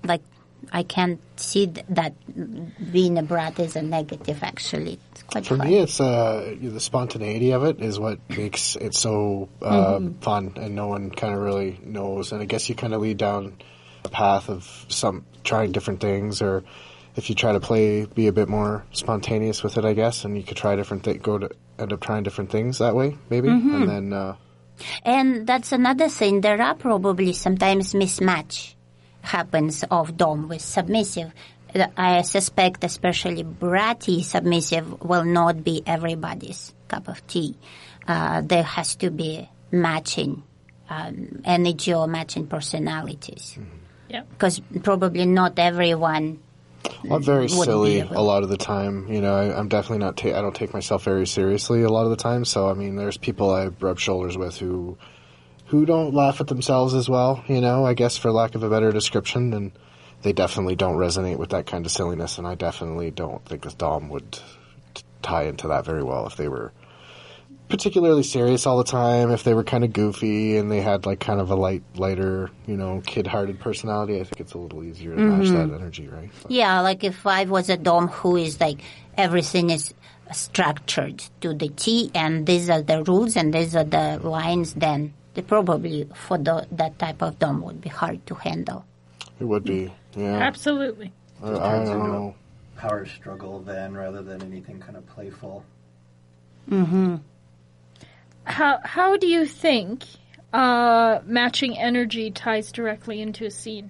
like, I can't see that being a brat is a negative, actually. It's quite For fun. me, it's the spontaneity of it is what makes it so fun, and no one kind of really knows. And I guess you kind of lead down a path of trying different things, or if you try to be a bit more spontaneous with it, I guess, and you could try end up trying different things that way, maybe, and then. And that's another thing. There are probably sometimes mismatch happens of dom with submissive. I suspect especially bratty submissive will not be everybody's cup of tea. There has to be matching energy or matching personalities. Yeah. Because probably not everyone I'm very silly able. a lot of the time. You know, I'm definitely not. I don't take myself very seriously a lot of the time. So I mean, there's people I rub shoulders with who don't laugh at themselves as well. You know, I guess for lack of a better description, and they definitely don't resonate with that kind of silliness. And I definitely don't think this dom would tie into that very well if they were particularly serious all the time. If they were kind of goofy and they had like kind of a lighter, you know, kid-hearted personality, I think it's a little easier to match that energy, right? But. Yeah, like if I was a dom who is like everything is structured to the T and these are the rules and these are the lines, then probably for that type of dom would be hard to handle. It would be, yeah. Absolutely. I don't know. Power struggle then, rather than anything kind of playful. Mm-hmm. How do you think matching energy ties directly into a scene?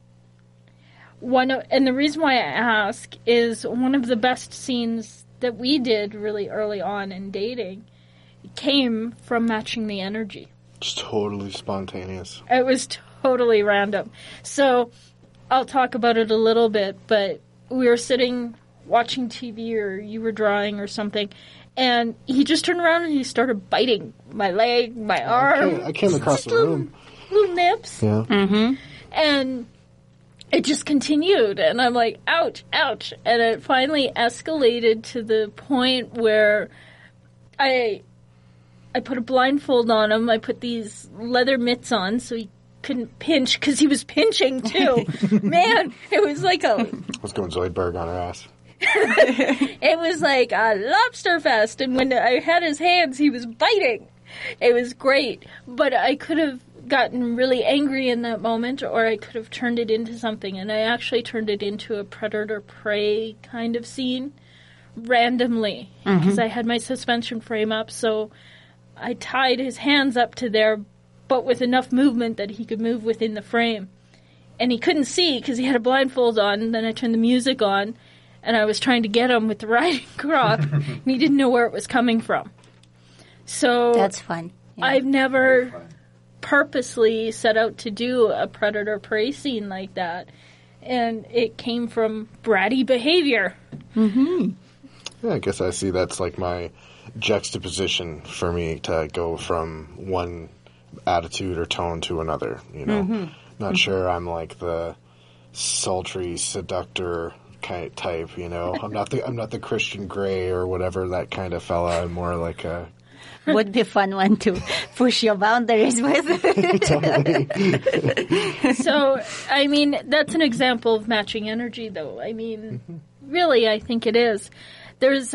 And the reason why I ask is one of the best scenes that we did really early on in dating came from matching the energy. Just totally spontaneous. It was totally random. So I'll talk about it a little bit, but we were sitting watching TV or you were drawing or something, and he just turned around and he started biting my leg, my arm. I came across the room. Little nips. Yeah. Mm-hmm. And it just continued, and I'm like, ouch, ouch. And it finally escalated to the point where I put a blindfold on him. I put these leather mitts on so he couldn't pinch, because he was pinching too. Man, it was like Let's go Zoidberg on her ass. It was like a lobster fest, and when I had his hands, he was biting. It was great, but I could have gotten really angry in that moment, or I could have turned it into something, and I actually turned it into a predator-prey kind of scene randomly, because I had my suspension frame up, so I tied his hands up to there, but with enough movement that he could move within the frame. And he couldn't see because he had a blindfold on, and then I turned the music on, and I was trying to get him with the riding crop, and he didn't know where it was coming from. So That's fun. Yeah. I've never purposely set out to do a predator-prey scene like that, and it came from bratty behavior. Mm-hmm. Yeah, I guess I see that's like my juxtaposition for me to go from one attitude or tone to another, you know. Not sure I'm like the sultry seductor type, you know. I'm not the Christian Grey or whatever that kind of fella. I'm more like a Would be fun one to push your boundaries with. So, I mean, that's an example of matching energy, though. I mean, really, I think it is. There's,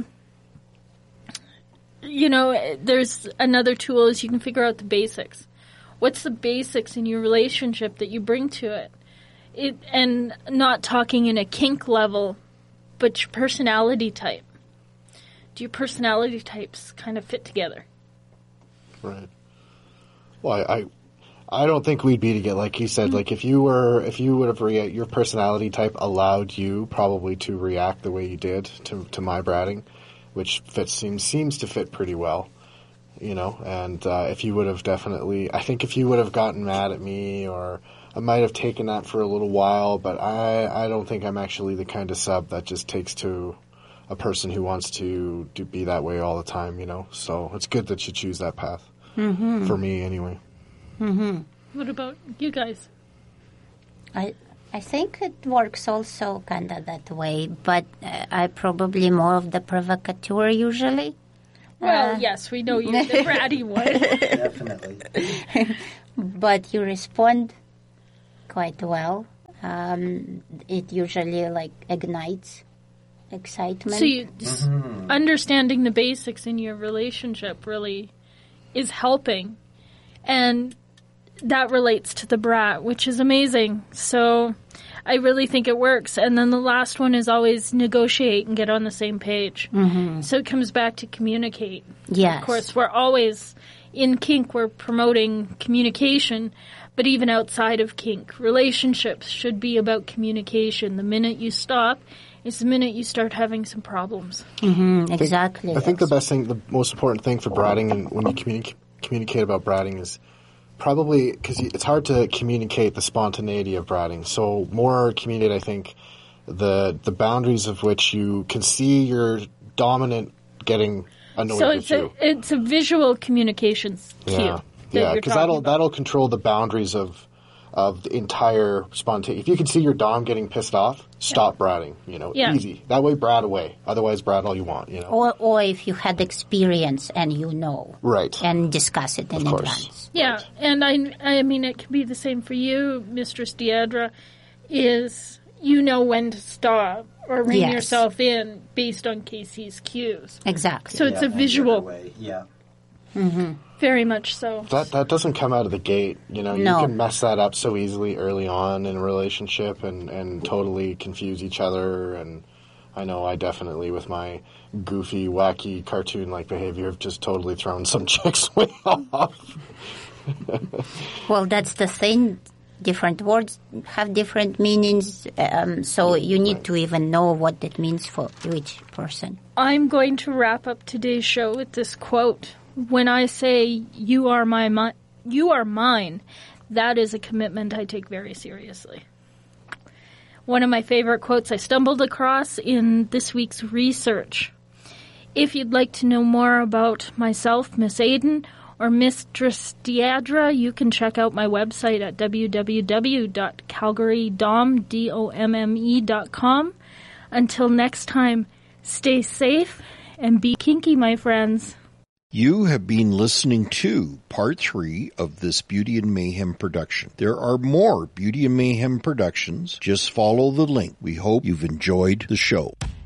there's another tool is you can figure out the basics. What's the basics in your relationship that you bring to it? And not talking in a kink level, but your personality type. Do your personality types kind of fit together? right. Well, I don't think we'd be together. Like you said, like if you would have your personality type allowed you probably to react the way you did to my bratting, which seems to fit pretty well, you know. And if you would have I think if you would have gotten mad at me, or I might have taken that for a little while, but I don't think I'm actually the kind of sub that just takes to a person who wants to be that way all the time, you know. So it's good that you choose that path. Mm-hmm. For me, anyway. Mm-hmm. What about you guys? I think it works also kind of that way, but I probably more of the provocateur usually. Well, yes, we know you're the bratty one. Definitely. But you respond quite well. it usually like ignites excitement. So you, understanding the basics in your relationship really is helping. And that relates to the brat, which is amazing. So I really think it works. And then the last one is always negotiate and get on the same page. So it comes back to communicate. Yes. Of course, we're always, in kink, we're promoting communication. But even outside of kink, relationships should be about communication. The minute you stop is the minute you start having some problems. Exactly. I think the best thing, the most important thing for bratting, and when you communicate about bratting, is probably because it's hard to communicate the spontaneity of bratting. So more communicate, I think, the boundaries of which you can see your dominant getting annoyed with you. So it's a visual communications cue. Yeah, because that'll control the boundaries of the entire spontaneity. If you can see your dom getting pissed off, stop bratting. Easy. That way, brat away. Otherwise, brat all you want. Or if you had experience and right, and discuss it in advance. Yeah, right. And I mean it can be the same for you, Mistress Deidre. Is when to stop or rein yourself in based on Casey's cues. Exactly. So it's a visual. Way. Yeah. Very much so. That doesn't come out of the gate. You can mess that up so easily early on in a relationship and totally confuse each other. And I know I definitely, with my goofy, wacky, cartoon-like behavior, have just totally thrown some chicks way off. Well, that's the thing. Different words have different meanings, so you need to even know what it means for each person. I'm going to wrap up today's show with this quote. When I say you are mine, that is a commitment I take very seriously. One of my favorite quotes I stumbled across in this week's research. If you'd like to know more about myself, Miss Aiden, or Mistress Deidre, you can check out my website at www.calgarydomme.com. Until next time, stay safe and be kinky, my friends. You have been listening to Part 3 of this Beauty and Mayhem production. There are more Beauty and Mayhem productions. Just follow the link. We hope you've enjoyed the show.